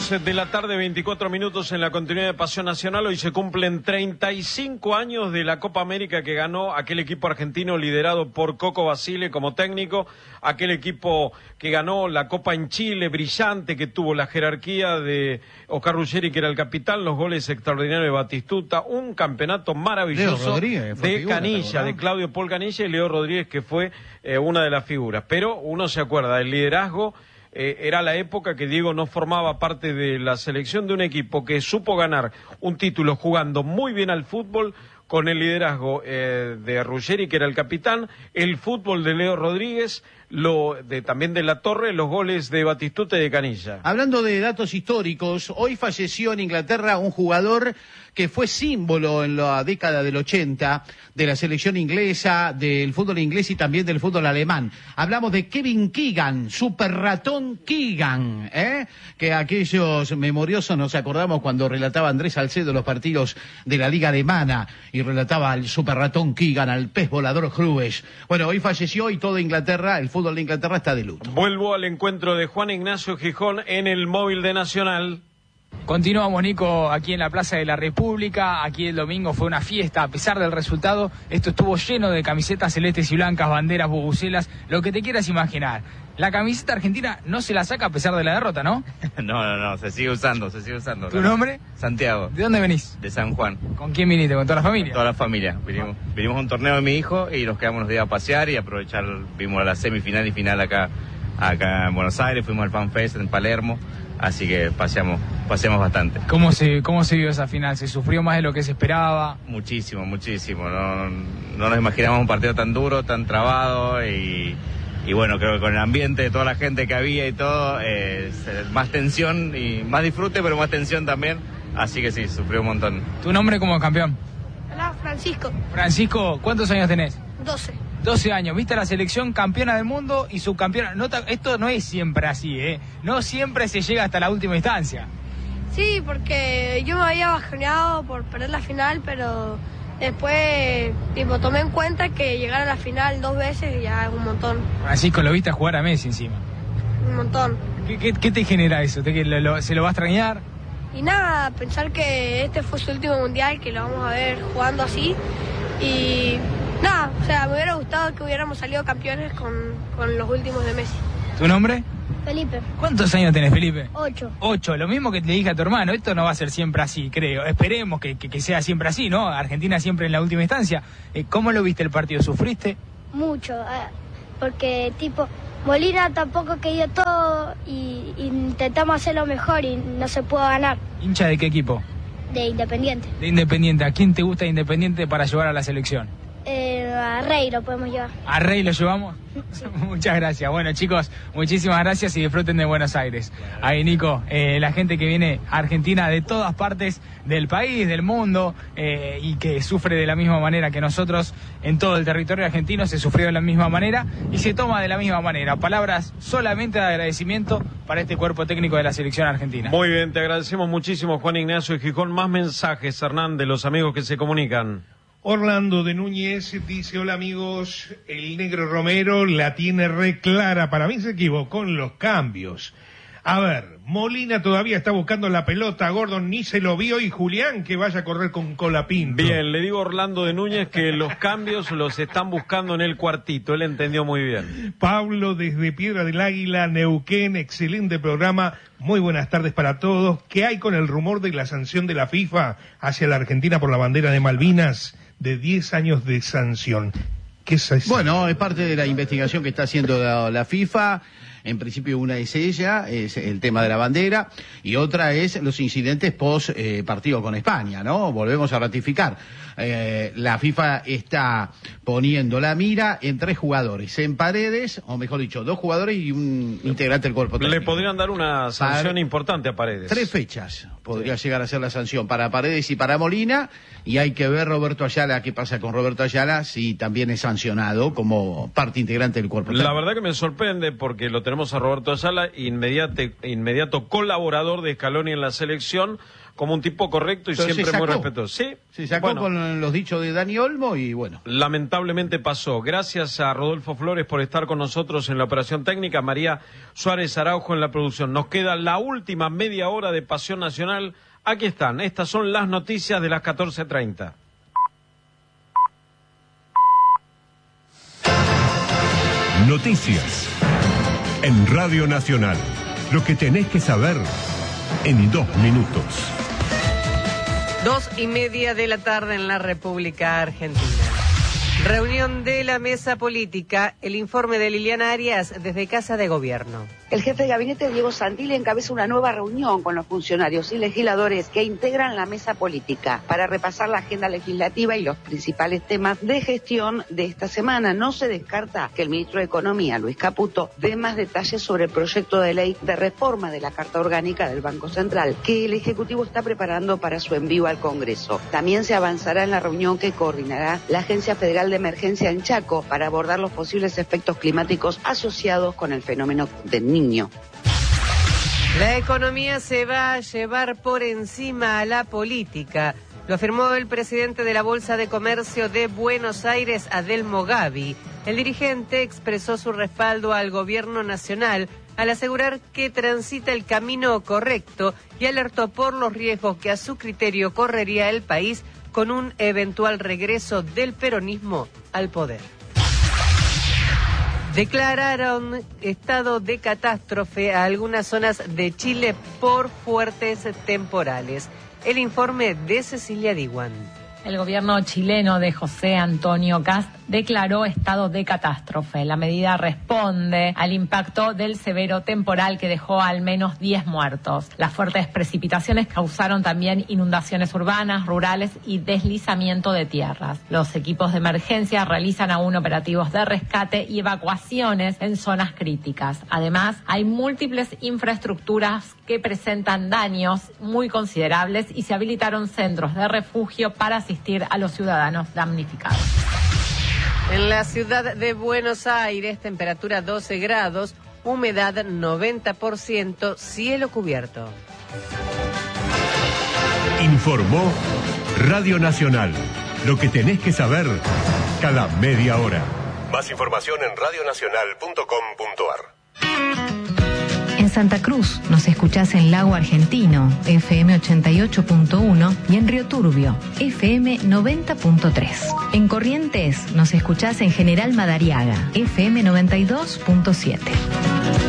2 de la tarde, 24 minutos en la continuidad de Pasión Nacional. Hoy se cumplen 35 años de la Copa América que ganó aquel equipo argentino liderado por Coco Basile como técnico, aquel equipo que ganó la Copa en Chile, brillante, que tuvo la jerarquía de Oscar Ruggeri, que era el capitán, los goles extraordinarios de Batistuta, un campeonato maravilloso de Canilla, de Claudio Paul Canilla, y Leo Rodríguez, que fue una de las figuras. Pero uno se acuerda del liderazgo. Era la época que Diego no formaba parte de la selección, de un equipo que supo ganar un título jugando muy bien al fútbol, con el liderazgo de Ruggeri, que era el capitán, el fútbol de Leo Rodríguez, también de La Torre, los goles de Batistuta y de Canilla. Hablando de datos históricos, hoy falleció en Inglaterra un jugador que fue símbolo en la década del 80 de la selección inglesa, del fútbol inglés y también del fútbol alemán. Hablamos de Kevin Keegan, Super Ratón Keegan, que aquellos memoriosos nos acordamos cuando relataba Andrés Salcedo los partidos de la Liga Alemana y relataba al Super Ratón Keegan, al pez volador Cruyff. Bueno, hoy falleció y toda Inglaterra, el fútbol de Inglaterra está de luto. Vuelvo al encuentro de Juan Ignacio Gijón en el móvil de Nacional. Continuamos, Nico, aquí en la Plaza de la República. Aquí el domingo fue una fiesta, a pesar del resultado. Esto estuvo lleno de camisetas celestes y blancas, banderas, bubucelas, lo que te quieras imaginar. La camiseta argentina no se la saca a pesar de la derrota, ¿no? No, se sigue usando. ¿Tu nombre? Santiago. ¿De dónde venís? De San Juan. ¿Con quién viniste? ¿Con toda la familia? Toda la familia. Vinimos a un torneo de mi hijo y nos quedamos unos días a pasear y aprovechar. Vimos la semifinal y final acá en Buenos Aires, fuimos al Fan Fest en Palermo. Así que paseamos bastante. ¿Cómo se vio esa final? ¿Se sufrió más de lo que se esperaba? Muchísimo. No nos imaginamos un partido tan duro, tan trabado y bueno, creo que con el ambiente de toda la gente que había y todo, más tensión y más disfrute, pero más tensión también. Así que sí, sufrió un montón. ¿Tu nombre como campeón? Hola, Francisco. Francisco, ¿cuántos años tenés? 12 años, viste a la selección campeona del mundo y subcampeona. Esto no es siempre así, no siempre se llega hasta la última instancia. Sí, porque yo me había bajoneado por perder la final, pero después tomé en cuenta que llegar a la final 2 veces ya es un montón. Francisco, lo viste a jugar a Messi encima. Un montón. ¿Qué te genera eso? ¿Se lo va a extrañar? Y nada, pensar que este fue su último mundial, que lo vamos a ver jugando así. Y nada, me hubiera gustado que hubiéramos salido campeones con los últimos de Messi. ¿Tu nombre? Felipe. ¿Cuántos años tenés, Felipe? 8. 8, lo mismo que te dije a tu hermano. Esto no va a ser siempre así, creo. Esperemos que sea siempre así, ¿no? Argentina siempre en la última instancia. ¿Cómo lo viste el partido? ¿Sufriste? Mucho, porque Molina tampoco quería todo y intentamos hacerlo mejor y no se pudo ganar. ¿Hincha de qué equipo? De Independiente. De Independiente. ¿A quién te gusta de Independiente para llevar a la selección? A Rey lo podemos llevar. ¿A Rey lo llevamos? Sí. Muchas gracias. Bueno, chicos, muchísimas gracias y disfruten de Buenos Aires. Ahí, Nico, la gente que viene a Argentina de todas partes del país, del mundo, y que sufre de la misma manera que nosotros en todo el territorio argentino, se sufrió de la misma manera y se toma de la misma manera. Palabras solamente de agradecimiento para este cuerpo técnico de la selección argentina. Muy bien, te agradecemos muchísimo, Juan Ignacio Gijón. Más mensajes, Hernán, de los amigos que se comunican. Orlando de Núñez dice: hola amigos, el Negro Romero la tiene re clara. Para mí se equivocó en los cambios. A ver, Molina todavía está buscando la pelota, Gordon ni se lo vio, y Julián que vaya a correr con Colapinto. Bien, le digo a Orlando de Núñez que los cambios los están buscando en el cuartito, él entendió muy bien. Pablo desde Piedra del Águila, Neuquén, excelente programa, muy buenas tardes para todos. ¿Qué hay con el rumor de la sanción de la FIFA hacia la Argentina por la bandera de Malvinas? De 10 años de sanción. ¿Qué es eso? Bueno, es parte de la investigación que está haciendo la FIFA. En principio una es ella, es el tema de la bandera, y otra es los incidentes post partido con España, ¿no? Volvemos a ratificar. La FIFA está poniendo la mira en 3 jugadores, en Paredes, o mejor dicho, 2 jugadores y un integrante del cuerpo técnico. Le podrían dar una sanción importante a Paredes. 3 fechas podría llegar a ser la sanción para Paredes y para Molina, y hay que ver Roberto Ayala, qué pasa con Roberto Ayala, si también es sancionado como parte integrante del cuerpo técnico. La verdad que me sorprende porque lo tenemos a Roberto Ayala, inmediato colaborador de Scaloni en la selección, como un tipo correcto y Pero siempre muy respetuoso. Sí, se sacó bueno, con los dichos de Dani Olmo y bueno. lamentablemente pasó. Gracias a Rodolfo Flores por estar con nosotros en la operación técnica, María Suárez Araujo en la producción. Nos queda la última media hora de Pasión Nacional. Aquí están, estas son las noticias de las 14:30. Noticias en Radio Nacional. Lo que tenés que saber en 2 minutos. 2:30 de la tarde en la República Argentina. Reunión de la mesa política, el informe de Liliana Arias desde Casa de Gobierno. El jefe de gabinete, Diego Santilli, encabeza una nueva reunión con los funcionarios y legisladores que integran la mesa política para repasar la agenda legislativa y los principales temas de gestión de esta semana. No se descarta que el ministro de Economía, Luis Caputo, dé más detalles sobre el proyecto de ley de reforma de la Carta Orgánica del Banco Central, que el Ejecutivo está preparando para su envío al Congreso. También se avanzará en la reunión que coordinará la Agencia Federal de Emergencia en Chaco para abordar los posibles efectos climáticos asociados con el fenómeno del Niño. La economía se va a llevar por encima a la política. Lo afirmó el presidente de la Bolsa de Comercio de Buenos Aires, Adelmo Gavi. El dirigente expresó su respaldo al gobierno nacional al asegurar que transita el camino correcto y alertó por los riesgos que a su criterio correría el país con un eventual regreso del peronismo al poder. Declararon estado de catástrofe a algunas zonas de Chile por fuertes temporales. El informe de Cecilia Diwan. El gobierno chileno de José Antonio Kast declaró estado de catástrofe. La medida responde al impacto del severo temporal que dejó al menos 10 muertos. Las fuertes precipitaciones causaron también inundaciones urbanas, rurales y deslizamiento de tierras. Los equipos de emergencia realizan aún operativos de rescate y evacuaciones en zonas críticas. Además, hay múltiples infraestructuras que presentan daños muy considerables y se habilitaron centros de refugio para asistir a los ciudadanos damnificados. En la ciudad de Buenos Aires, temperatura 12 grados, humedad 90%, cielo cubierto. Informó Radio Nacional. Lo que tenés que saber cada media hora. Más información en radionacional.com.ar. En Santa Cruz nos escuchás en Lago Argentino, FM 88.1 y en Río Turbio, FM 90.3. En Corrientes nos escuchás en General Madariaga, FM 92.7.